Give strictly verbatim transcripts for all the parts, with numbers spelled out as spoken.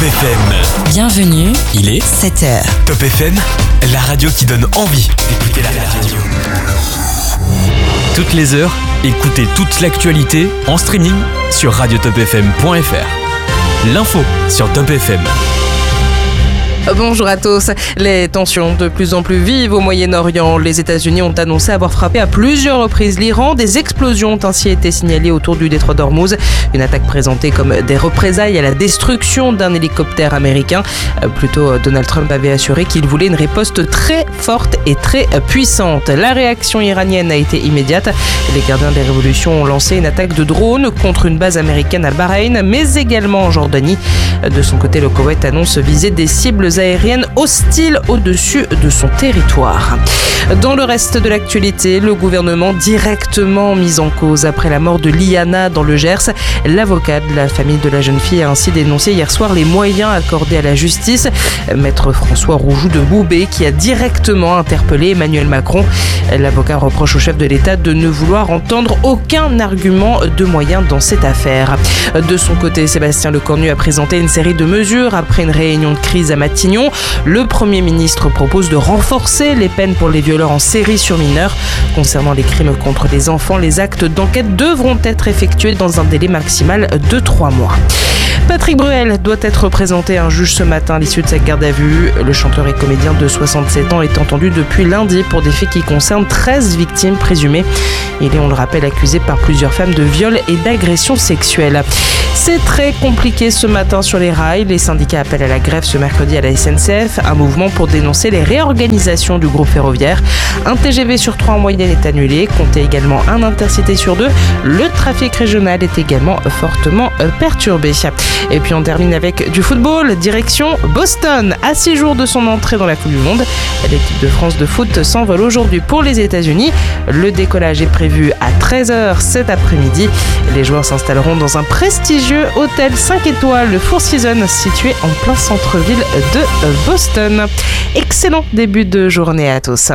F M. Bienvenue, Il est sept heures. Top F M, la radio qui donne envie d'écouter la radio. Toutes les heures, écoutez toute l'actualité en streaming sur radio top f m point f r. L'info sur Top F M. Bonjour à tous. Les tensions de plus en plus vives au Moyen-Orient. Les États-Unis ont annoncé avoir frappé à plusieurs reprises l'Iran. Des explosions ont ainsi été signalées autour du détroit d'Ormuz. Une attaque présentée comme des représailles à la destruction d'un hélicoptère américain. Plutôt, Donald Trump avait assuré qu'il voulait une riposte très forte et très puissante. La réaction iranienne a été immédiate. Les gardiens des révolutions ont lancé une attaque de drone contre une base américaine à Bahreïn, mais également en Jordanie. De son côté, le Koweït annonce viser des cibles aériennes hostiles au-dessus de son territoire. Dans le reste de l'actualité, le gouvernement directement mis en cause après la mort de Liana dans le Gers. L'avocat de la famille de la jeune fille a ainsi dénoncé hier soir les moyens accordés à la justice. Maître François Roujoux de Boubé qui a directement interpellé Emmanuel Macron. L'avocat reproche au chef de l'État de ne vouloir entendre aucun argument de moyens dans cette affaire. De son côté, Sébastien Lecornu a présenté une série de mesures après une réunion de crise à Matignon. Le Premier ministre propose de renforcer les peines pour les violeurs en série sur mineurs. Concernant les crimes contre les enfants, les actes d'enquête devront être effectués dans un délai maximal de trois mois. Patrick Bruel doit être présenté à un juge ce matin à l'issue de sa garde à vue. Le chanteur et comédien de soixante-sept ans est entendu depuis lundi pour des faits qui concernent treize victimes présumées. Il est, on le rappelle, accusé par plusieurs femmes de viol et d'agression sexuelle. C'est très compliqué ce matin sur les rails. Les syndicats appellent à la grève ce mercredi à la S N C F, un mouvement pour dénoncer les réorganisations du groupe ferroviaire. Un T G V sur trois en moyenne est annulé, comptez également un intercité sur deux. Le trafic régional est également fortement perturbé. Et puis on termine avec du football, direction Boston. À six jours de son entrée dans la Coupe du Monde, l'équipe de France de foot s'envole aujourd'hui pour les États-Unis. Le décollage est prévu à treize heures cet après-midi. Les joueurs s'installeront dans un prestigieux hôtel cinq étoiles, le Four Seasons, situé en plein centre-ville de Boston. Excellent début de journée à tous.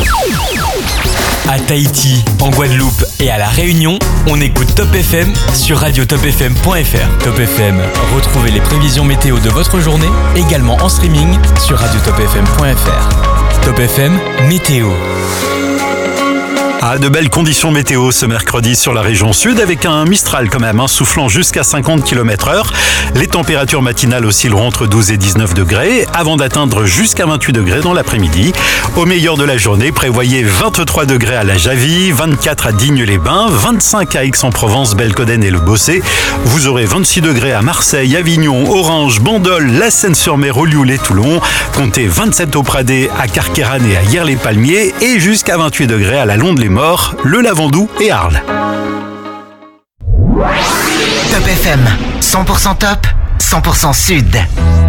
À Tahiti, en Guadeloupe et à La Réunion, on écoute Top F M sur radio top f m point f r. Top F M, retrouvez les prévisions météo de votre journée, également en streaming sur radio top f m point f r. Top F M, météo. Ah, de belles conditions météo ce mercredi sur la région sud avec un Mistral quand même, hein, soufflant jusqu'à cinquante kilomètres heure. Les températures matinales oscilleront entre douze et dix-neuf degrés avant d'atteindre jusqu'à vingt-huit degrés dans l'après-midi. Au meilleur de la journée, prévoyez vingt-trois degrés à la Javie, vingt-quatre à Digne-les-Bains, vingt-cinq à Aix-en-Provence, Belconnen et le Bossé. Vous aurez vingt-six degrés à Marseille, Avignon, Orange, Bandol, La Seine-sur-Mer, Olioul et Toulon. Comptez vingt-sept au Pradé, à Carqueiranne et à Hyères-les-Palmiers et jusqu'à vingt-huit degrés à la Londe-les-Morts, le Lavandou et Arles. Top F M, cent pour cent top, cent pour cent sud.